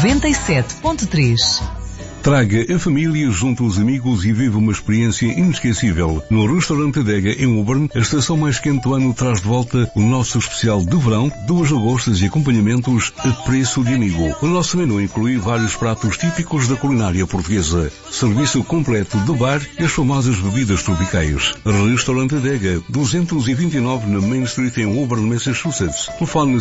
97.3. Traga a família junto aos amigos e viva uma experiência inesquecível. No Restaurante Adega, em Auburn, a estação mais quente do ano traz de volta o nosso especial de verão, 2 lagostas e acompanhamentos a preço de amigo. O nosso menu inclui vários pratos típicos da culinária portuguesa, serviço completo de bar e as famosas bebidas tropicais. Restaurante Adega, 229 na Main Street em Auburn, Massachusetts. Telefone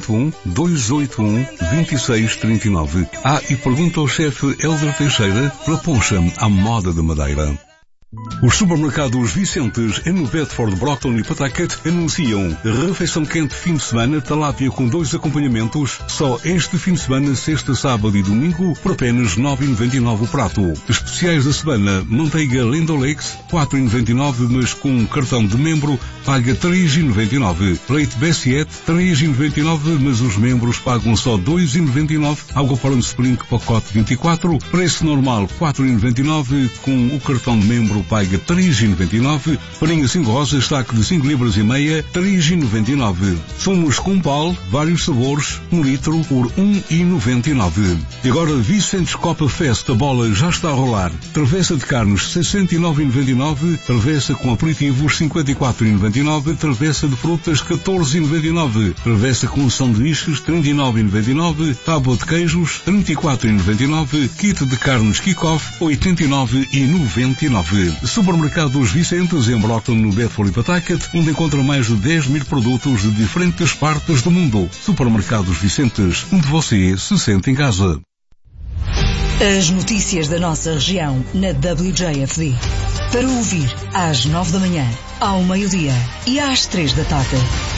781-281-2639. E pergunta ao chefe Helder Teixeira pela poncha à moda de Madeira. Os supermercados Vicentes, em Bedford, Brockton e Pawtucket, anunciam refeição quente fim de semana, tilápia com 2 acompanhamentos, só este fim de semana, sexta, sábado e domingo, por apenas 9,99 o prato. Especiais da semana, manteiga Land O'Lakes, 4,99, mas com um cartão de membro, paga 3,99. Leite Bessiette, 3,99, mas os membros pagam só 2,99. Água para um Spring pacote 24, preço normal 4,99, com o cartão de membro paga 3,99, farinha 5 rosas, saco de 5 libras e meia, 3,99. Sumos com pal, vários sabores, 1 litro por 1,99. E agora Vicentes Copa Fest, a bola já está a rolar. Travessa de carnes 69,99, travessa com aperitivos 54,99, travessa de frutas 14,99, travessa com sanduíches 39,99, tábua de queijos 34,99, kit de carnes kick-off 89,99. Supermercados Vicentes, em Brockton, no Bedford e Pawtucket, onde encontra mais de 10.000 produtos de diferentes partes do mundo. Supermercados Vicentes, onde você se sente em casa. As notícias da nossa região na WJFD. Para ouvir às 9 da manhã, ao meio-dia e às 3 da tarde.